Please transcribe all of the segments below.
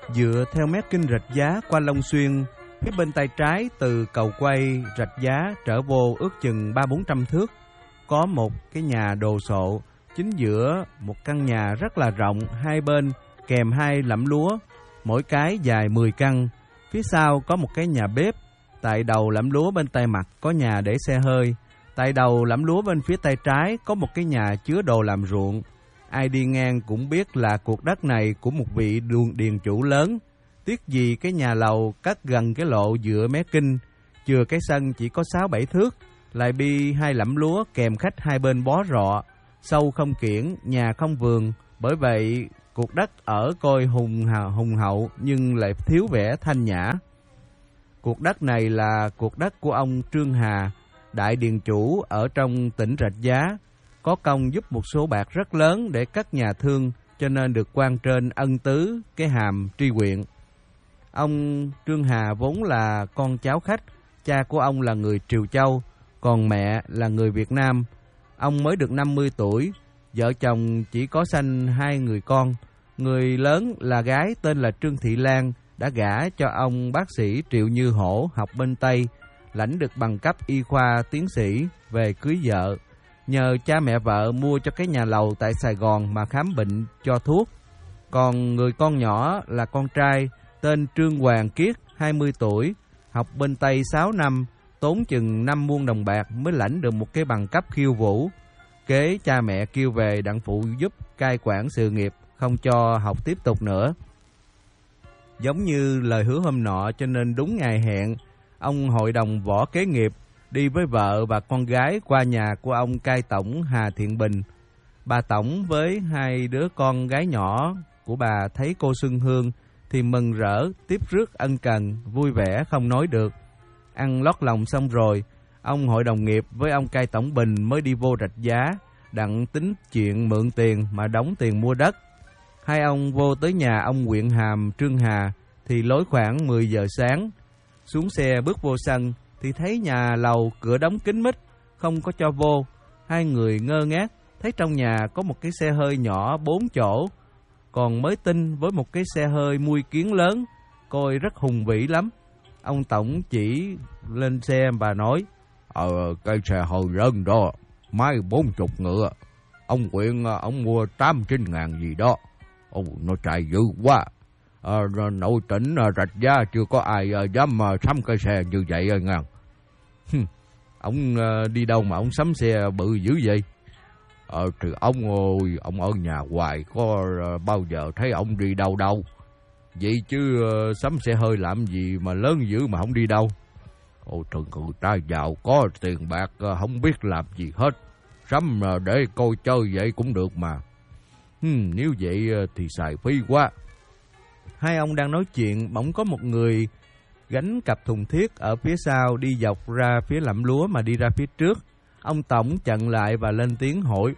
Dựa theo mé kinh Rạch Giá qua Long Xuyên, phía bên tay trái từ cầu quay Rạch Giá trở vô ước chừng 300-400 thước, có một cái nhà đồ sộ, chính giữa một căn nhà rất là rộng, hai bên kèm hai lẫm lúa, mỗi cái dài 10 căn. Phía sau có một cái nhà bếp, tại đầu lẫm lúa bên tay mặt có nhà để xe hơi. Tại đầu lẫm lúa bên phía tay trái có một cái nhà chứa đồ làm ruộng. Ai đi ngang cũng biết là cuộc đất này của một vị điền chủ lớn. Tiếc gì cái nhà lầu cắt gần cái lộ dựa mé kinh, chừa cái sân chỉ có 6-7 thước, lại bi hai lẫm lúa kèm khách hai bên bó rọ, sâu không kiển, nhà không vườn. Bởi vậy cuộc đất ở coi hùng hậu nhưng lại thiếu vẻ thanh nhã. Cuộc đất này là cuộc đất của ông Trương Hà, đại điền chủ ở trong tỉnh Rạch Giá, có công giúp một số bạc rất lớn để cất nhà thương, cho nên được quan trên ân tứ cái hàm tri huyện. Ông Trương Hà vốn là con cháu khách, cha của ông là người Triều Châu, còn mẹ là người Việt Nam. Ông mới được 50 tuổi, vợ chồng chỉ có sanh 2 người con. Người lớn là gái tên là Trương Thị Lan, đã gả cho ông bác sĩ Triệu Như Hổ học bên Tây, lãnh được bằng cấp y khoa tiến sĩ, về cưới vợ. Nhờ cha mẹ vợ mua cho cái nhà lầu tại Sài Gòn mà khám bệnh cho thuốc. Còn người con nhỏ là con trai tên Trương Hoàng Kiết, 20 tuổi, học bên Tây 6 năm, tốn chừng 5 muôn đồng bạc mới lãnh được một cái bằng cấp khiêu vũ. Kế cha mẹ kêu về đặng phụ giúp cai quản sự nghiệp, không cho học tiếp tục nữa. Giống như lời hứa hôm nọ, cho nên đúng ngày hẹn, ông hội đồng võ kế nghiệp đi với vợ và con gái qua nhà của ông cai tổng Hà Thiện Bình. Bà tổng với 2 đứa con gái nhỏ của bà thấy cô Xuân Hương thì mừng rỡ, tiếp rước ân cần, vui vẻ không nói được. Ăn lót lòng xong rồi, ông hội đồng nghiệp với ông cai tổng Bình mới đi vô Rạch Giá, đặng tính chuyện mượn tiền mà đóng tiền mua đất. Hai ông vô tới nhà ông huyện hàm Trương Hà thì lối khoảng 10 giờ sáng. Xuống xe bước vô sân thì thấy nhà lầu cửa đóng kín mít, không có cho vô. Hai người ngơ ngác, thấy trong nhà có một cái xe hơi nhỏ 4 chỗ, còn mới tinh với một cái xe hơi mui kiến lớn, coi rất hùng vĩ lắm. Ông tổng chỉ lên xe và nói: cái xe hơi lớn đó, máy 40 ngựa, ông huyện ông mua 8-9 ngàn gì đó. Nó chạy dữ quá. Nội tỉnh Rạch Giá chưa có ai dám sắm cái xe như vậy rồi ngàn. Ông đi đâu mà ông sắm xe bự dữ vậy? Thì ông ơi, ông ở nhà hoài, có bao giờ thấy ông đi đâu đâu. Vậy chứ sắm xe hơi làm gì mà lớn dữ mà không đi đâu. Trời, người ta giàu có tiền bạc không biết làm gì hết, sắm để coi chơi vậy cũng được mà. Nếu vậy thì xài phí quá. Hai ông đang nói chuyện, bỗng có một người gánh cặp thùng thiết ở phía sau đi dọc ra phía lẫm lúa mà đi ra phía trước. Ông tổng chặn lại và lên tiếng hỏi: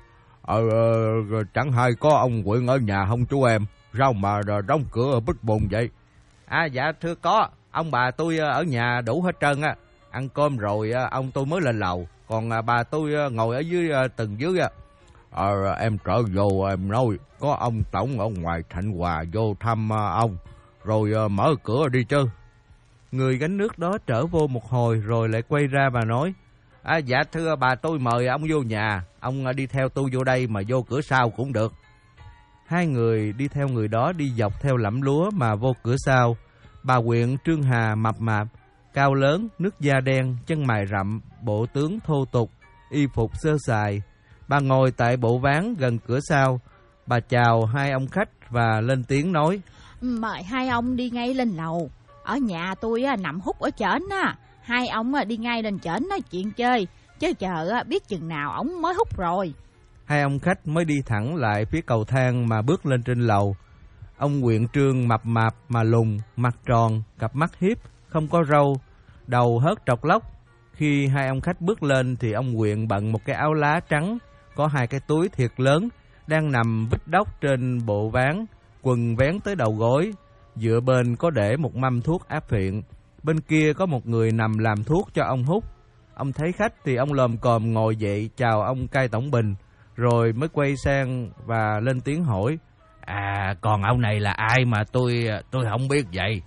chẳng hay có ông huyện ở nhà không chú em? Sao mà đóng cửa bít bùng vậy? Dạ thưa có, ông bà tôi ở nhà đủ hết trơn á. Ăn cơm rồi ông tôi mới lên lầu, còn bà tôi ngồi ở dưới tầng dưới á. Em trở vô em nói có ông tổng ở ngoài Thạnh Hòa vô thăm ông, rồi mở cửa đi chứ. Người gánh nước đó trở vô một hồi rồi lại quay ra và nói: dạ thưa bà tôi mời ông vô nhà, ông đi theo tôi vô đây mà vô cửa sau cũng được. Hai người đi theo người đó đi dọc theo lẫm lúa mà vô cửa sau. Bà huyện Trương Hà mập mạp, cao lớn, nước da đen, chân mày rậm, bộ tướng thô tục, y phục sơ sài. Bà ngồi tại bộ ván gần cửa sau. Bà chào hai ông khách và lên tiếng nói: mời hai ông đi ngay lên lầu. Ở nhà tôi nằm hút ở trển á. Hai ông đi ngay lên trển nói chuyện chơi, chứ chờ biết chừng nào ổng mới hút rồi. Hai ông khách mới đi thẳng lại phía cầu thang mà bước lên trên lầu. Ông huyện Trương mập mạp mà lùn, mặt tròn, cặp mắt hiếp, không có râu, đầu hớt trọc lóc. Khi hai ông khách bước lên thì ông huyện bận một cái áo lá trắng, có 2 cái túi thiệt lớn, đang nằm vít đốc trên bộ ván, quần vén tới đầu gối. Dựa bên có để một mâm thuốc áp phiện, bên kia có một người nằm làm thuốc cho ông hút. Ông thấy khách thì ông lồm cồm ngồi dậy chào ông cai tổng Bình, rồi mới quay sang và lên tiếng hỏi: Còn ông này là ai mà tôi không biết vậy?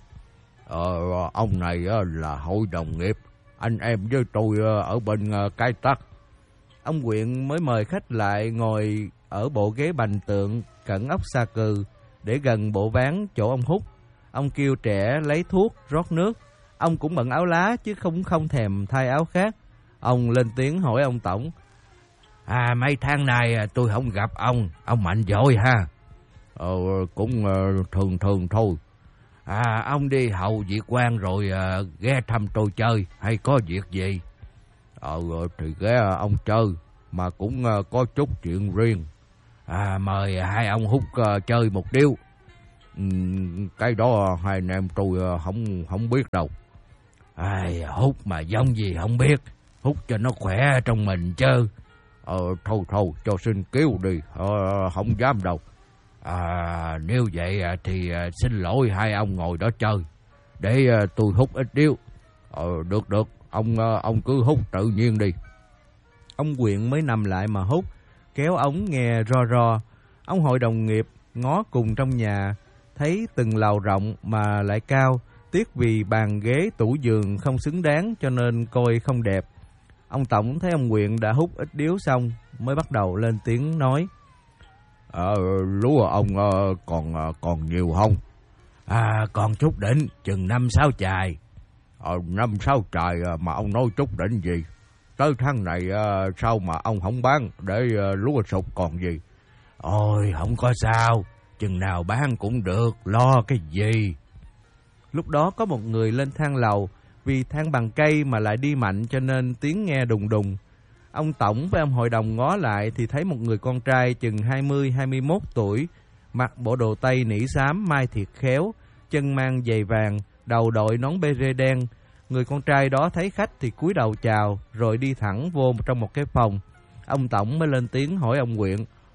Ông này là hội đồng nghiệp, anh em với tôi ở bên cái tắc. Ông Quyện mới mời khách lại ngồi ở bộ ghế bành tượng cẩn ốc xa cừ để gần bộ ván chỗ ông hút. Ông kêu trẻ lấy thuốc rót nước. Ông cũng bận áo lá chứ không thèm thay áo khác. Ông lên tiếng hỏi ông tổng. Mấy tháng nay tôi không gặp ông mạnh giỏi ha? Cũng thường thôi. Ông đi hầu việc quan rồi ghé thăm tôi chơi hay có việc gì? Thì ghé ông chơi mà cũng có chút chuyện riêng. Mời hai ông Hút chơi một điếu. Cái đó hai anh em tôi không biết đâu. Hút mà giống gì không biết, hút cho nó khỏe trong mình chứ. Thôi cho xin kêu đi, không dám đâu. Nếu vậy thì xin lỗi hai ông ngồi đó chơi, để tôi hút ít điếu. Được, ông cứ hút tự nhiên đi. Ông Quyện mới nằm lại mà hút, kéo ống nghe ro. Ông hội đồng nghiệp ngó cùng trong nhà, thấy từng lầu rộng mà lại cao, tiếc vì bàn ghế tủ giường không xứng đáng cho nên coi không đẹp. Ông tổng thấy ông Quyện đã hút ít điếu xong mới bắt đầu lên tiếng nói. Lúa ông còn nhiều không? Còn chút đỉnh, chừng 5-6 chài. 5-6 chài mà ông nói chút đỉnh gì? Tới tháng này sao mà ông không bán để lúa sụt còn gì? Ôi không có sao, chừng nào bán cũng được, lo cái gì. Lúc đó có một người lên thang lầu, vì thang bằng cây mà lại đi mạnh cho nên tiếng nghe đùng đùng. Ông tổng với ông hội đồng ngó lại thì thấy một người con trai chừng 20-21 tuổi, mặc bộ đồ tây nỉ xám mai thiệt khéo, chân mang giày vàng, đầu đội nón bê rê đen. Người con trai đó thấy khách thì cúi đầu chào rồi đi thẳng vô trong một cái phòng. Ông tổng mới lên tiếng hỏi ông Quyện.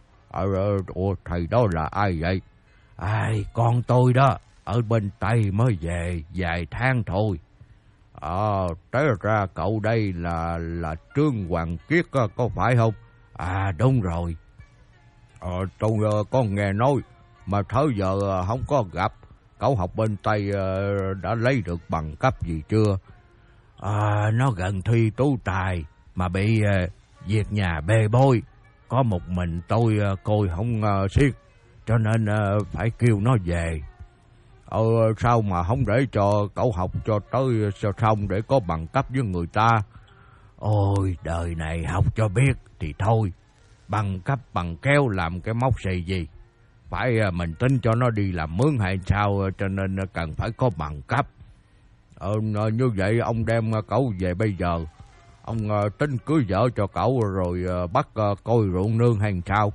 Thầy đó là ai vậy? Con tôi đó, ở bên Tây mới về vài tháng thôi. Té ra cậu đây là Trương Hoàng Kiết có phải không? Đúng rồi. Tôi có nghe nói mà tới giờ không có gặp. Cậu học bên Tây đã lấy được bằng cấp gì chưa? Nó gần thi tú tài mà bị việc nhà bê bối. Có một mình tôi coi không xiết, cho nên phải kêu nó về. Sao mà không để cho cậu học cho tới xong để có bằng cấp với người ta? Ôi, đời này học cho biết thì thôi, bằng cấp bằng kéo làm cái móc xì gì. Phải mình tính cho nó đi làm mướn hay sao, cho nên cần phải có bằng cấp. Như vậy ông đem cậu về bây giờ, ông tính cưới vợ cho cậu rồi bắt coi ruộng nương hay sao?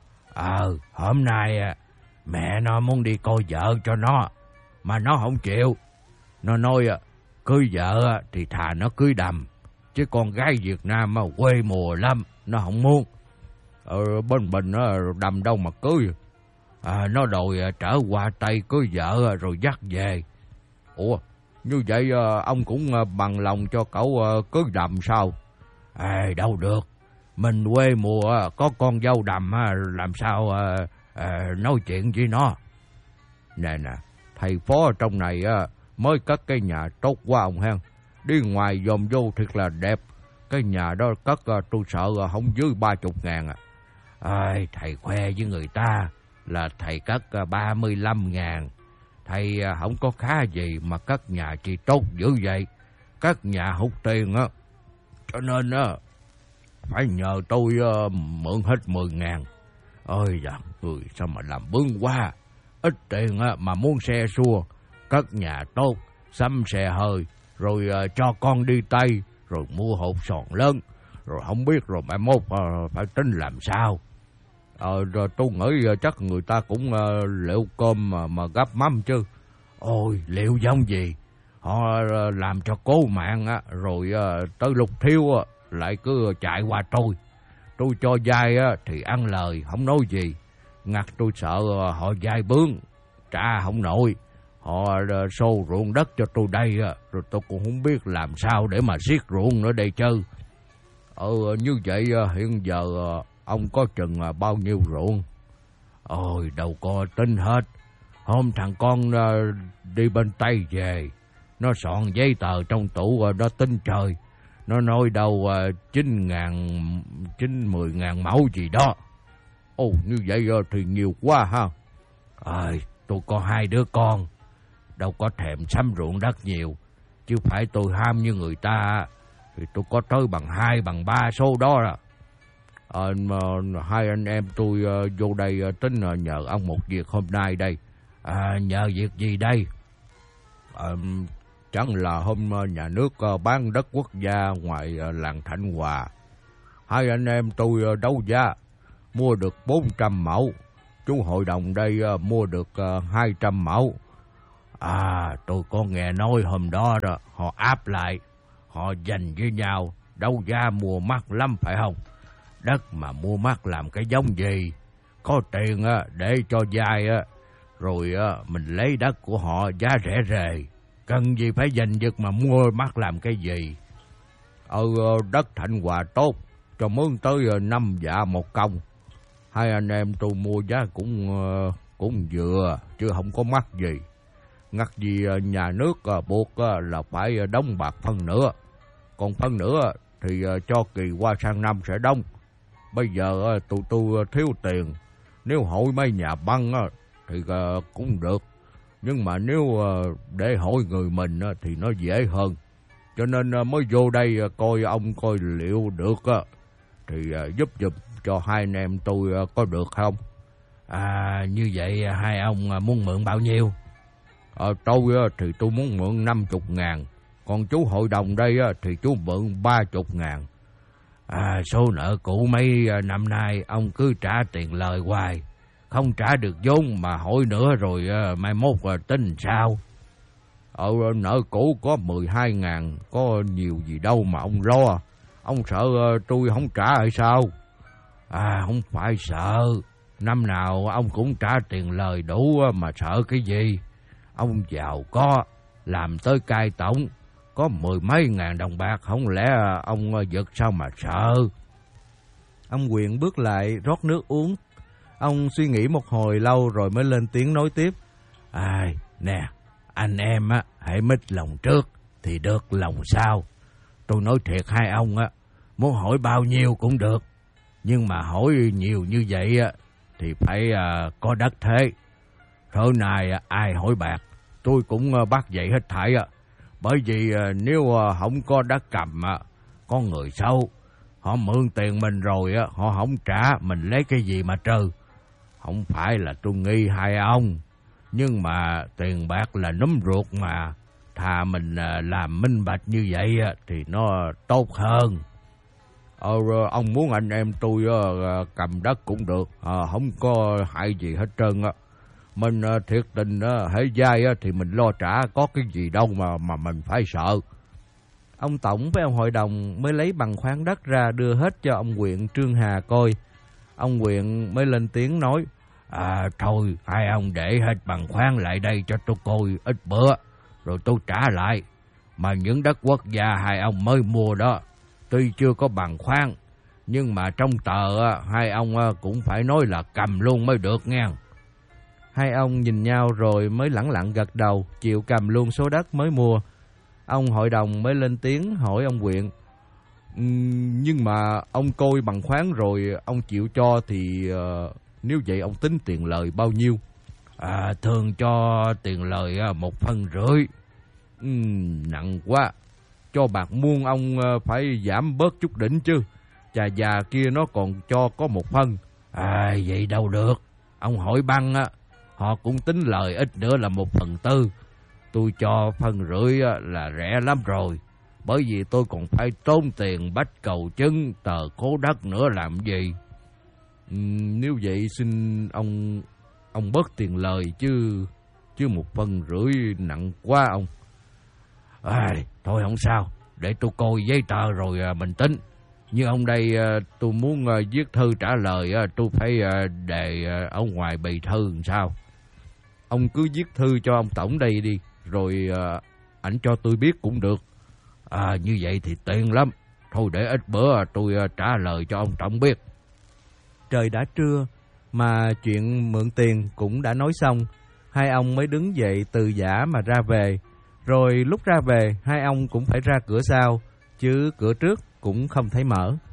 Hôm nay mẹ nó muốn đi coi vợ cho nó, mà nó không chịu. Nó nói cưới vợ thì thà nó cưới đầm, chứ con gái Việt Nam quê mùa lắm, nó không muốn. Bên mình đầm đâu mà cưới. Nó đòi trở qua Tây cưới vợ rồi dắt về. Ủa, như vậy ông cũng bằng lòng cho cậu cưới đầm sao? Đâu được, mình quê mùa có con dâu đầm làm sao nói chuyện với nó. Nè, thầy phó trong này mới cất cái nhà tốt quá ông hen. Đi ngoài dòm vô thiệt là đẹp. Cái nhà đó cất tôi sợ không dưới 30.000 Thầy khoe với người ta là thầy cất 35.000. Thầy không có khá gì mà cất nhà chi tốt dữ vậy. Cất nhà hút tiền cho nên phải nhờ tôi mượn hết 10.000. Ôi dạ, người sao mà làm bướng quá. Ít tiền mà muốn xe xua. Cất nhà tốt, xăm xe hơi, rồi cho con đi Tây, rồi mua hộp sòn lớn, rồi không biết rồi mai mốt phải tính làm sao. Rồi tôi nghĩ chắc người ta cũng liệu cơm mà gắp mắm chứ. Ôi, liệu giống gì? Họ làm cho cố mạng rồi tới lúc thiếu lại cứ chạy qua tôi. Tôi cho vay thì ăn lời, không nói gì. Ngặt tôi sợ họ vay bướng, trả không nổi. Họ xô ruộng đất cho tôi đây, rồi tôi cũng không biết làm sao để mà siết ruộng nữa đây chứ. Như vậy hiện giờ ông có chừng bao nhiêu ruộng? Ôi, đâu có tin hết. Hôm thằng con đi bên Tây về, nó soạn giấy tờ trong tủ nó tính trời. Nó nói đâu 10.000 mẫu gì đó. Ồ, như vậy thì nhiều quá ha. Tôi có 2 đứa con, đâu có thèm sắm ruộng đất nhiều. Chứ phải tôi ham như người ta thì tôi có tới bằng 2, bằng 3 số đó đó. Hai anh em tôi vô đây tính nhờ ông một việc hôm nay đây. Nhờ việc gì đây? Chẳng là hôm nhà nước bán đất quốc gia ngoài làng Thạnh Hòa. Hai anh em tôi đấu giá mua được 400 mẫu. Chú hội đồng đây mua được 200 mẫu. Tôi có nghe nói hôm đó đó, họ áp lại, họ giành với nhau, đấu giá mua mắc lắm phải không? Đất mà mua mắc làm cái giống gì? Có tiền để cho vay rồi mình lấy đất của họ giá rẻ rề. Cần gì phải giành giật mà mua mắc làm cái gì? Đất Thạnh Hòa tốt, cho mướn tới 5 dạ 1 công. Hai anh em tôi mua giá cũng vừa, chứ không có mắc gì. Ngặt gì nhà nước buộc là phải đóng bạc phân nửa. Còn phân nửa thì cho kỳ qua sang năm sẽ đóng. Bây giờ tụi tôi thiếu tiền. Nếu hỏi mấy nhà băng thì cũng được. Nhưng mà nếu để hỏi người mình thì nó dễ hơn. Cho nên mới vô đây coi ông coi liệu được thì giúp giùm cho hai anh em tôi có được không? Như vậy hai ông muốn mượn bao nhiêu? Tôi thì tôi muốn mượn 50.000. Còn chú hội đồng đây thì chú mượn 30.000. Số nợ cũ mấy năm nay ông cứ trả tiền lời hoài. Không trả được vốn mà hỏi nữa rồi mai mốt tính sao? Nợ cũ có 12.000, có nhiều gì đâu mà ông lo. Ông sợ tôi không trả hay sao? Không phải sợ. Năm nào ông cũng trả tiền lời đủ mà sợ cái gì? Ông giàu có, làm tới cai tổng, có 10 mấy ngàn đồng bạc, không lẽ ông giật sao mà sợ? Ông Quyện bước lại rót nước uống. Ông suy nghĩ một hồi lâu rồi mới lên tiếng nói tiếp. Nè, anh em hãy mít lòng trước thì được lòng sau. Tôi nói thiệt hai ông muốn hỏi bao nhiêu cũng được. Nhưng mà hỏi nhiều như vậy thì phải có đất thế. Thở này ai hỏi bạc, tôi cũng bắt vậy hết thảy. Bởi vì nếu không có đất cầm, có người xấu, họ mượn tiền mình rồi họ không trả, mình lấy cái gì mà trừ? Không phải là tôi nghi hai ông, nhưng mà tiền bạc là núm ruột mà. Thà mình làm minh bạch như vậy thì nó tốt hơn. Ông muốn anh em tôi cầm đất cũng được, không có hại gì hết trơn. Mình thiệt tình hãy vay thì mình lo trả, có cái gì đâu mà mình phải sợ. Ông tổng với ông hội đồng mới lấy bằng khoáng đất ra đưa hết cho ông Quyện Trương Hà coi. Ông Quyện mới lên tiếng nói. Thôi hai ông để hết bằng khoáng lại đây cho tôi coi ít bữa, rồi tôi trả lại. Mà những đất quốc gia hai ông mới mua đó, tuy chưa có bằng khoáng, nhưng mà trong tờ hai ông cũng phải nói là cầm luôn mới được nghe. Hai ông nhìn nhau rồi mới lẳng lặng gật đầu, chịu cầm luôn số đất mới mua. Ông hội đồng mới lên tiếng hỏi ông Quyện. Nhưng mà ông coi bằng khoáng rồi ông chịu cho thì nếu vậy ông tính tiền lời bao nhiêu? Thường cho tiền lời 1,5 phần. Nặng quá. Cho bạc muôn ông phải giảm bớt chút đỉnh chứ. Chà già kia nó còn cho có 1 phân. Vậy đâu được. Ông hỏi băng họ cũng tính lời ít nữa là 1/4. Tôi cho 1,5 phần là rẻ lắm rồi. Bởi vì tôi còn phải tốn tiền bách cầu chứng, tờ khố đất nữa làm gì. Nếu vậy xin ông bớt tiền lời chứ 1,5 phần nặng quá ông. Thôi không sao, để tôi coi giấy tờ rồi mình tính. Như ông đây tôi muốn viết thư trả lời, tôi phải đề ở ngoài bì thư làm sao? Ông cứ viết thư cho ông tổng đây đi, rồi ảnh cho tôi biết cũng được. Như vậy thì tiện lắm. Thôi để ít bữa tôi trả lời cho ông tổng biết. Trời đã trưa, mà chuyện mượn tiền cũng đã nói xong. Hai ông mới đứng dậy từ giã mà ra về. Rồi lúc ra về, hai ông cũng phải ra cửa sau, chứ cửa trước cũng không thấy mở.